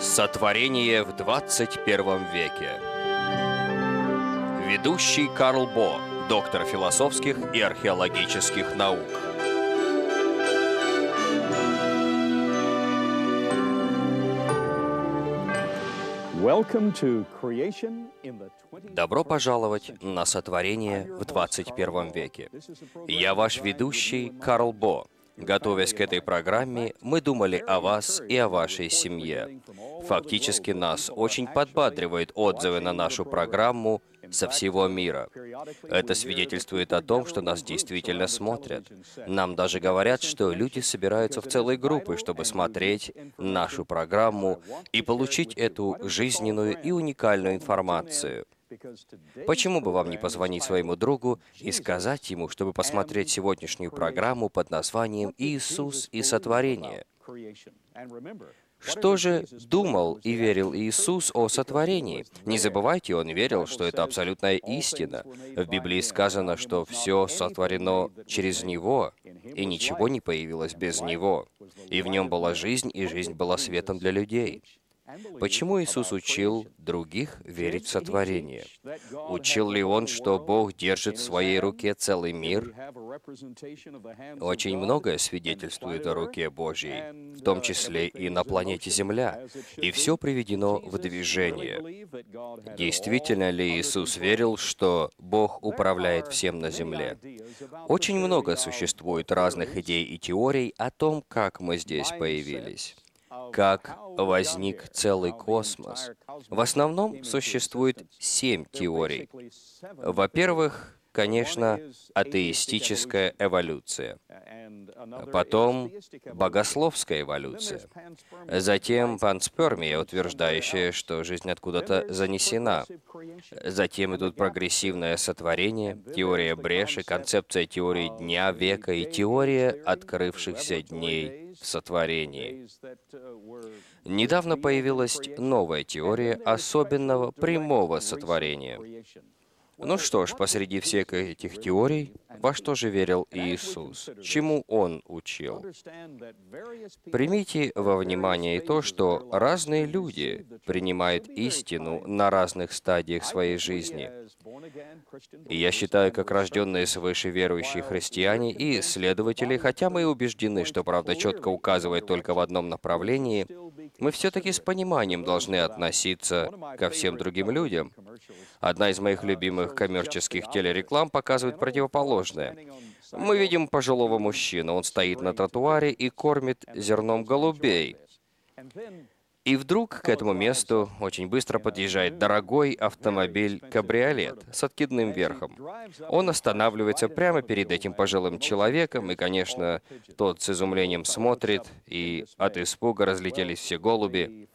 Сотворение в 21 веке. Ведущий Карл Бо, доктор философских и археологических наук. Добро пожаловать на Сотворение в 21 веке. Я ваш ведущий Карл Бо. Готовясь к этой программе, мы думали о вас и о вашей семье. Фактически нас очень подбадривают отзывы на нашу программу со всего мира. Это свидетельствует о том, что нас действительно смотрят. Нам даже говорят, что люди собираются в целые группы, чтобы смотреть нашу программу и получить эту жизненную и уникальную информацию. Почему бы вам не позвонить своему другу и сказать ему, чтобы посмотреть сегодняшнюю программу под названием «Иисус и сотворение»? Что же думал и верил Иисус о сотворении? Не забывайте, он верил, что это абсолютная истина. В Библии сказано, что все сотворено через Него, и ничего не появилось без Него. И в Нем была жизнь, и жизнь была светом для людей. Почему Иисус учил других верить в сотворение? Учил ли Он, что Бог держит в своей руке целый мир? Очень многое свидетельствует о руке Божьей, в том числе и на планете Земля, и все приведено в движение. Действительно ли Иисус верил, что Бог управляет всем на Земле? Очень много существует разных идей и теорий о том, как мы здесь появились. Как возник целый космос? В основном существует 7 теорий. Во-первых, конечно, атеистическая эволюция. Потом богословская эволюция. Затем панспермия, утверждающая, что жизнь откуда-то занесена. Затем идут прогрессивное сотворение, теория бреши, концепция теории дня, века и теория открывшихся дней в сотворении. Недавно появилась новая теория особенного прямого сотворения. Ну что ж, посреди всех этих теорий, во что же верил Иисус? Чему Он учил? Примите во внимание и то, что разные люди принимают истину на разных стадиях своей жизни. И я считаю, как рожденные свыше верующие христиане и исследователи, хотя мы и убеждены, что правда четко указывает только в одном направлении, мы все-таки с пониманием должны относиться ко всем другим людям. Одна из моих любимых коммерческих телереклам показывает противоположное. Мы видим пожилого мужчину, он стоит на тротуаре и кормит зерном голубей. И вдруг к этому месту очень быстро подъезжает дорогой автомобиль-кабриолет с откидным верхом. Он останавливается прямо перед этим пожилым человеком, и, конечно, тот с изумлением смотрит, и от испуга разлетелись все голуби.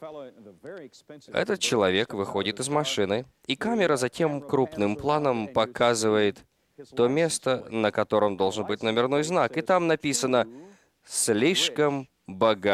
Этот человек выходит из машины, и камера затем крупным планом показывает то место, на котором должен быть номерной знак, и там написано «Слишком богат».